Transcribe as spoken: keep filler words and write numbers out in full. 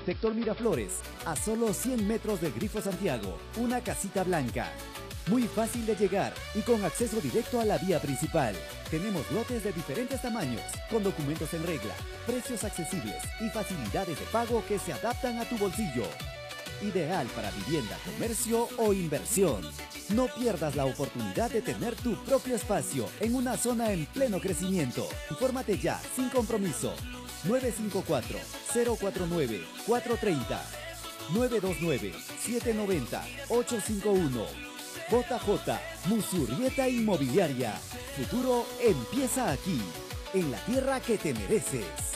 Sector Miraflores, a solo cien metros del Grifo Santiago, una casita blanca. Muy fácil de llegar y con acceso directo a la vía principal. Tenemos lotes de diferentes tamaños, con documentos en regla, precios accesibles y facilidades de pago que se adaptan a tu bolsillo. Ideal para vivienda, comercio o inversión. No pierdas la oportunidad de tener tu propio espacio en una zona en pleno crecimiento. Infórmate ya, sin compromiso. nueve cinco cuatro, cero cuatro nueve, cuatro tres cero, nueve dos nueve, siete nueve cero, ocho cinco uno. J J Musurrieta Inmobiliaria. Futuro empieza aquí, en la tierra que te mereces.